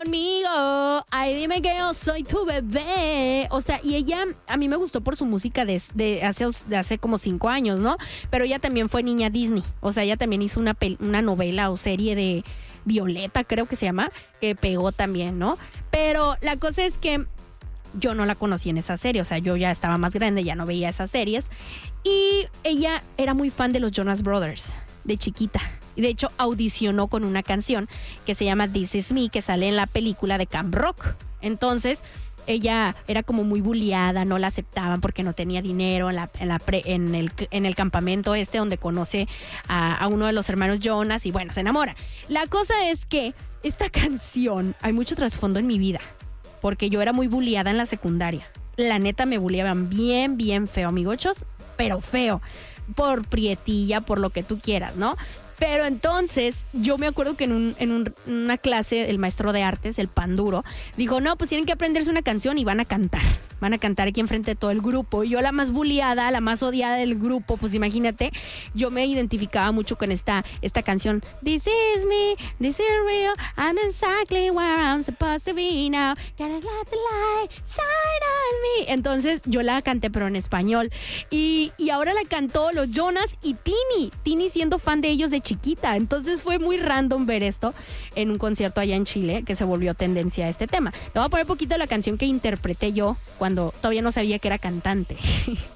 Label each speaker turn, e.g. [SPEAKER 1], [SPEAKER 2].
[SPEAKER 1] conmigo, ay dime que yo soy tu bebé. O sea, y ella, a mí me gustó por su música de hace como 5 años, ¿no? Pero ella también fue niña Disney. O sea, ella también hizo una novela o serie de Violeta, creo que se llama, que pegó también, ¿no? Pero la cosa es que yo no la conocí en esa serie, o sea, yo ya estaba más grande, ya no veía esas series. Y ella era muy fan de los Jonas Brothers, de chiquita. Y de hecho audicionó con una canción que se llama This Is Me, que sale en la película de Camp Rock. Entonces, ella era como muy bulliada, no la aceptaban porque no tenía dinero en el campamento donde conoce a uno de los hermanos Jonas y bueno, se enamora. La cosa es que esta canción, hay mucho trasfondo en mi vida, porque yo era muy bulliada en la secundaria. La neta me bulliaban bien, bien feo, amigochos, pero feo. Por prietilla, por lo que tú quieras, ¿no? Pero entonces, yo me acuerdo que en una clase, el maestro de artes, el Panduro, dijo, no, pues tienen que aprenderse una canción y van a cantar. Van a cantar aquí enfrente de todo el grupo. Y yo, la más bulliada, la más odiada del grupo, pues imagínate, yo me identificaba mucho con esta canción. This is me, this is real, I'm exactly where I'm supposed to be now. Gotta let the light shine on me. Entonces, yo la canté, pero en español. Y ahora la cantó los Jonas y Tini siendo fan de ellos de chiquita. Entonces fue muy random ver esto en un concierto allá en Chile, que se volvió tendencia a este tema. Te voy a poner un poquito la canción que interpreté yo cuando todavía no sabía que era cantante.